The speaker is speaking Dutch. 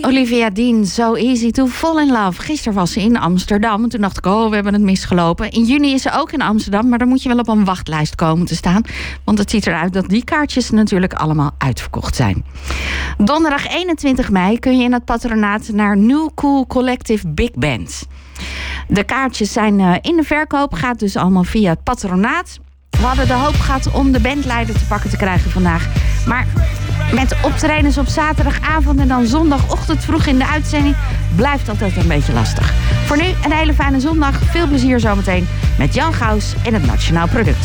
Olivia Dean, So Easy to Fall in Love. Gisteren was ze in Amsterdam. En toen dacht ik, we hebben het misgelopen. In juni is ze ook in Amsterdam. Maar dan moet je wel op een wachtlijst komen te staan. Want het ziet eruit dat die kaartjes natuurlijk allemaal uitverkocht zijn. Donderdag 21 mei kun je in het patronaat naar New Cool Collective Big Band. De kaartjes zijn in de verkoop. Gaat dus allemaal via het patronaat. We hadden de hoop gehad om de bandleider te pakken te krijgen vandaag. Maar met optredens op zaterdagavond en dan zondagochtend vroeg in de uitzending blijft altijd een beetje lastig. Voor nu een hele fijne zondag. Veel plezier zometeen met Jan Gauws en het Nationaal Product.